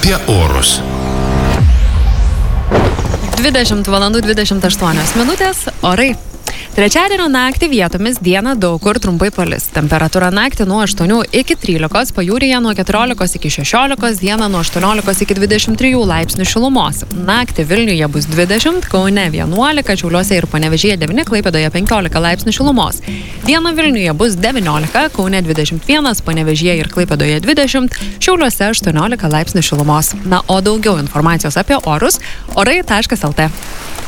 Apie orus. 20 valandų 28 minutės, orai. Trečiadienio naktį vietomis dieną daug kur trumpai palis. Temperatūra naktį nuo 8 iki 13, pajūryje nuo 14 iki 16, dieną nuo 18 iki 23 laipsnių šilumos. Naktį Vilniuje bus 20, Kaune 11, Šiauliuose ir Panevėžyje 9, Klaipėdoje 15 laipsnių šilumos. Dieną Vilniuje bus 19, Kaune 21, Panevėžyje ir Klaipėdoje 20, Šiauliuose 18 laipsnių šilumos. Na, o daugiau informacijos apie orus orai.lt.